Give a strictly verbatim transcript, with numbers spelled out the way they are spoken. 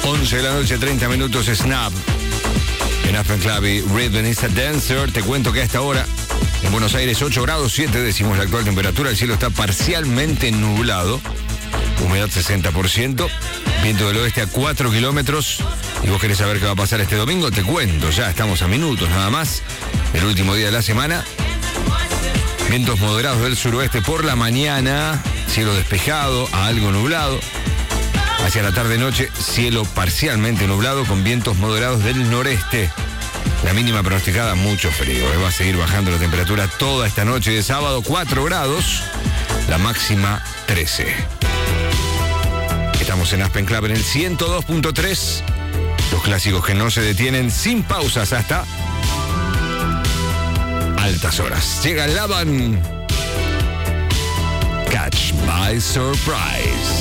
once de la noche, treinta minutos, Snap. En Aspen Club y Rhythm is a Dancer. Te cuento que a esta hora, en Buenos Aires, ocho grados siete décimos la actual temperatura. El cielo está parcialmente nublado. Humedad sesenta por ciento. Viento del oeste a cuatro kilómetros. Y vos querés saber qué va a pasar este domingo, te cuento. Ya estamos a minutos nada más. El último día de la semana. Vientos moderados del suroeste por la mañana. Cielo despejado a algo nublado. Hacia la tarde-noche, cielo parcialmente nublado con vientos moderados del noreste. La mínima pronosticada, mucho frío. ¿eh? Va a seguir bajando la temperatura toda esta noche de sábado, cuatro grados. La máxima, trece. Estamos en Aspen Club en el ciento dos punto tres. Los clásicos que no se detienen sin pausas hasta altas horas. Llega Lavan. Catch by Surprise.